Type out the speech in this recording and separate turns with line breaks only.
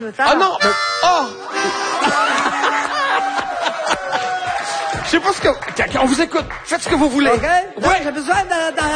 Ah non, mais... Oh. Je sais pas ce que... Tiens, on vous écoute. Faites ce que vous voulez.
OK?
Ouais.
J'ai besoin d'un